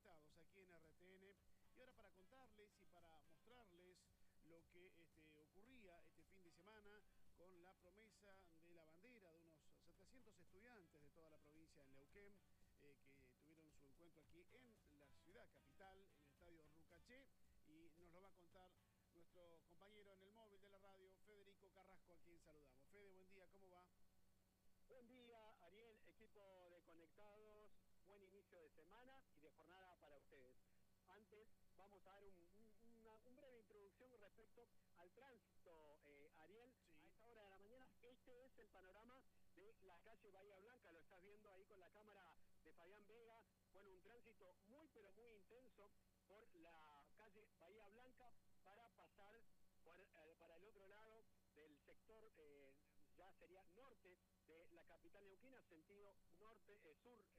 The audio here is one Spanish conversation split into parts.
conectados aquí en RTN. Y ahora para contarles y para mostrarles lo que ocurría este fin de semana con la promesa de la bandera de unos 700 estudiantes de toda la provincia de Neuquén que tuvieron su encuentro aquí en la ciudad capital, en el estadio Rucaché, y nos lo va a contar nuestro compañero en el móvil de la radio, Federico Carrasco, a quien saludamos. Fede, buen día, ¿cómo va? Buen día, Ariel, equipo de Conectados, buen inicio de semana y de jornada para ustedes. Antes vamos a dar una breve introducción respecto al tránsito, Ariel. Sí. A esta hora de la mañana, este es el panorama de la calle Bahía Blanca, lo estás viendo ahí con la cámara de Fabián Vega. Bueno, un tránsito muy pero muy intenso por la calle Bahía Blanca para pasar para el otro lado del sector, ya sería norte de la capital neuquina, sentido norte,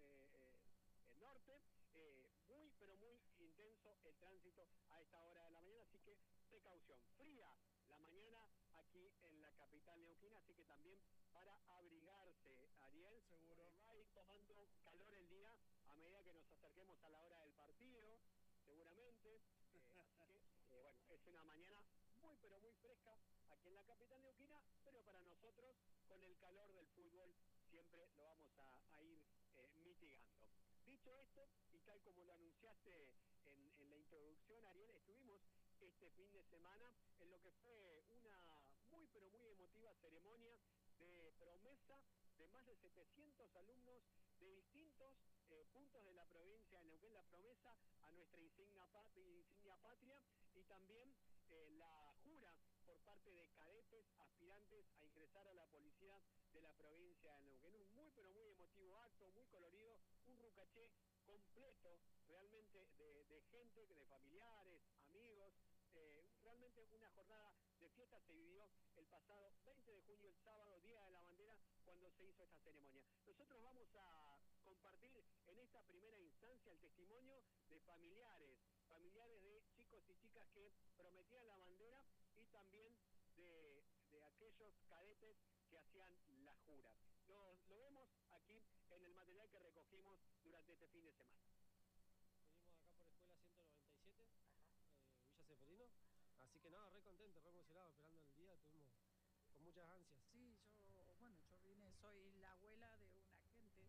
norte. Muy pero muy intenso el tránsito a esta hora de la mañana, así que precaución. Fría la mañana aquí en la capital neuquina, así que también para abrigarse, Ariel. Seguro. Va a ir tomando calor el día a medida que nos acerquemos a la hora del partido, seguramente. Así que, bueno, es una mañana muy pero muy fresca aquí en la capital neuquina, pero para nosotros con el calor del fútbol siempre lo vamos a ir mitigando. Dicho esto, y tal como lo anunciaste en la introducción, Ariel, estuvimos este fin de semana en lo que fue una muy pero muy emotiva ceremonia de promesa de más de 700 alumnos de distintos puntos de la provincia de Neuquén, la promesa a nuestra insignia patria, y también la jura por parte de cadetes aspirantes a ingresar a la policía de la provincia de Neuquén. Un muy pero muy emotivo acto, muy colorido, un Rucaché completo realmente de gente, de familiares, amigos. Realmente una jornada de fiesta se vivió el pasado 20 de junio, el sábado, Día de la Bandera, cuando se hizo esta ceremonia. Nosotros vamos a compartir en esta primera instancia el testimonio de familiares de chicos y chicas que prometían la bandera, y también de aquellos cadetes que hacían la jura. Lo vemos aquí en el material que recogimos durante este fin de semana. Venimos acá por Escuela 197, Villa Ceferino, así que nada, re contento, re emocionado, esperando el día, estuvimos con muchas ansias. Sí, yo vine, soy la abuela de un agente,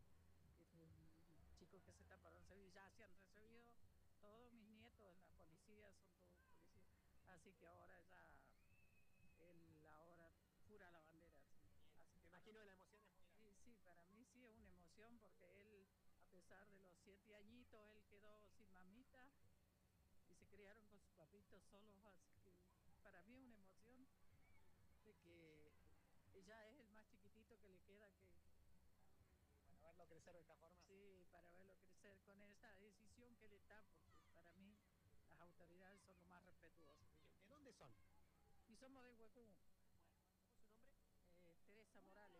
chicos que se están para recibir, ya se han recibido, todos mis nietos en la policía, son todos policías, así que ahora ya, él ahora jura la bandera. Sí. Así que me imagino la emoción es muy grande. Sí, para mí sí es una emoción, porque él, a pesar de los 7 añitos, él quedó sin mamita y se criaron con sus papitos solos, así que para mí es una emoción de que ella es el más chiquitito que le queda, que Bueno, verlo crecer de esta forma. sí, para verlo crecer con esa decisión que él está, porque para mí las autoridades son lo más respetuosas. ¿De dónde son? Y somos de Huecú. Bueno, ¿cómo es su nombre? Teresa Morales.